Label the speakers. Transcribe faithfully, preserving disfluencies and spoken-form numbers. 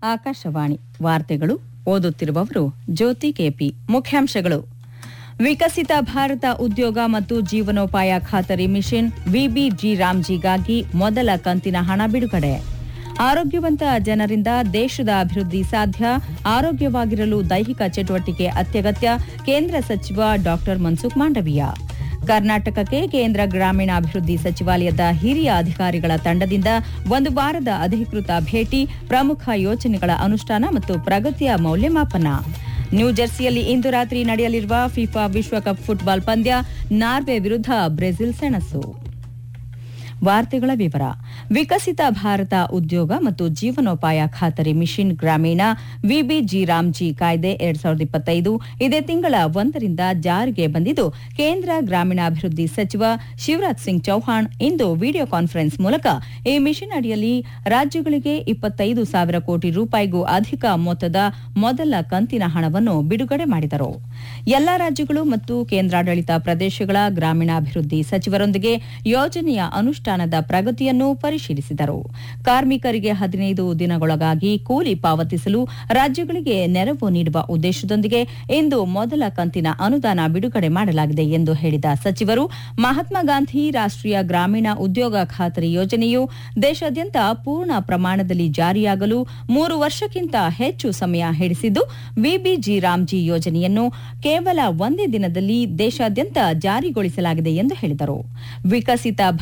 Speaker 1: ಆಕಾಶವಾಣಿ ವಾರ್ತೆಗಳು ಓದುತ್ತಿರುವವರು ಜ್ಯೋತಿ ಕೆಪಿ. ಮುಖ್ಯಾಂಶಗಳು: ವಿಕಸಿತ ಭಾರತ ಉದ್ಯೋಗ ಮತ್ತು ಜೀವನೋಪಾಯ ಖಾತರಿ ಮಿಷನ್ ವಿಬಿಜಿ ರಾಮ್ಜಿಗಾಗಿ ಮೊದಲ ಕಂತಿನ ಹಣ ಬಿಡುಗಡೆ. ಆರೋಗ್ಯವಂತ ಜನರಿಂದ ದೇಶದ ಅಭಿವೃದ್ಧಿ ಸಾಧ್ಯ, ಆರೋಗ್ಯವಾಗಿರಲು ದೈಹಿಕ ಚಟುವಟಿಕೆ ಅತ್ಯಗತ್ಯ, ಕೇಂದ್ರ ಸಚಿವ ಡಾ ಮನ್ಸುಖ್ ಮಾಂಡವೀಯ. ಕರ್ನಾಟಕಕ್ಕೆ ಕೇಂದ್ರ ಗ್ರಾಮೀಣಾಭಿವೃದ್ಧಿ ಸಚಿವಾಲಯದ ಹಿರಿಯ ಅಧಿಕಾರಿಗಳ ತಂಡದಿಂದ ಒಂದು ವಾರದ ಅಧಿಕೃತ ಭೇಟಿ, ಪ್ರಮುಖ ಯೋಜನೆಗಳ ಅನುಷ್ಠಾನ ಮತ್ತು ಪ್ರಗತಿಯ ಮೌಲ್ಯಮಾಪನ. ನ್ಯೂಜೆರ್ಸಿಯಲ್ಲಿ ಇಂದು ರಾತ್ರಿ ನಡೆಯಲಿರುವ ಫಿಫಾ ವಿಶ್ವಕಪ್ ಫುಟ್ಬಾಲ್ ಪಂದ್ಯ, ನಾರ್ವೆ ವಿರುದ್ಧ ಬ್ರೆಜಿಲ್ ಸೆಣಸು. ವಾರ್ತೆಗಳ ವಿವರ. ವಿಕಸಿತ ಭಾರತ ಉದ್ಯೋಗ ಮತ್ತು ಜೀವನೋಪಾಯ ಖಾತರಿ ಮಿಷನ್ ಗ್ರಾಮೀಣ ವಿಬಿಜಿ ರಾಮ್ಜಿ ಕಾಯ್ದೆ ಎರಡ್ ಸಾವಿರದ ಇಪ್ಪತ್ತೈದು ಇದೇ ತಿಂಗಳ ಒಂದರಿಂದ ಜಾರಿಗೆ ಬಂದಿದ್ದು, ಕೇಂದ್ರ ಗ್ರಾಮೀಣಾಭಿವೃದ್ಧಿ ಸಚಿವ ಶಿವರಾಜ್ ಸಿಂಗ್ ಚೌಹಾಣ್ ಇಂದು ವಿಡಿಯೋ ಕಾನ್ಫರೆನ್ಸ್ ಮೂಲಕ ಈ ಮಿಷನ್ ಅಡಿಯಲ್ಲಿ ರಾಜ್ಯಗಳಿಗೆ ಇಪ್ಪತ್ತೈದು ಸಾವಿರ ಕೋಟಿ ರೂಪಾಯಿಗೂ ಅಧಿಕ ಮೊತ್ತದ ಮೊದಲ ಕಂತಿನ ಹಣವನ್ನು ಬಿಡುಗಡೆ ಮಾಡಿದರು. ಎಲ್ಲಾ ರಾಜ್ಯಗಳು ಮತ್ತು ಕೇಂದ್ರಾಡಳಿತ ಪ್ರದೇಶಗಳ ಗ್ರಾಮೀಣಾಭಿವೃದ್ಧಿ ಸಚಿವರೊಂದಿಗೆ ಯೋಜನೆಯ ಅನುಷ್ಠಾನದ ಪ್ರಗತಿಯನ್ನು ಪರಿಶೀಲಿಸಿದರು. ಕಾರ್ಮಿಕರಿಗೆ ಹದಿನೈದು ದಿನಗಳೊಳಗಾಗಿ ಕೂಲಿ ಪಾವತಿಸಲು ರಾಜ್ಯಗಳಿಗೆ ನೆರವು ನೀಡುವ ಉದ್ದೇಶದೊಂದಿಗೆ ಇಂದು ಮೊದಲ ಕಂತಿನ ಅನುದಾನ ಬಿಡುಗಡೆ ಮಾಡಲಾಗಿದೆ ಎಂದು ಹೇಳಿದ ಸಚಿವರು, ಮಹಾತ್ಮ ಗಾಂಧಿ ರಾಷ್ಟ್ರೀಯ ಗ್ರಾಮೀಣ ಉದ್ಯೋಗ ಖಾತರಿ ಯೋಜನೆಯು ದೇಶಾದ್ಯಂತ ಪೂರ್ಣ ಪ್ರಮಾಣದಲ್ಲಿ ಜಾರಿಯಾಗಲು ಮೂರು ವರ್ಷಕ್ಕಿಂತ ಹೆಚ್ಚು ಸಮಯ ಹಿಡಿಸಿದ್ದು, ವಿಬಿಜಿ ರಾಮ್ಜಿ ಯೋಜನೆಯನ್ನು ಕೇವಲ ಒಂದೇ ದಿನದಲ್ಲಿ ದೇಶಾದ್ಯಂತ ಜಾರಿಗೊಳಿಸಲಾಗಿದೆ ಎಂದು ಹೇಳಿದರು. ವಿಕಸಿತ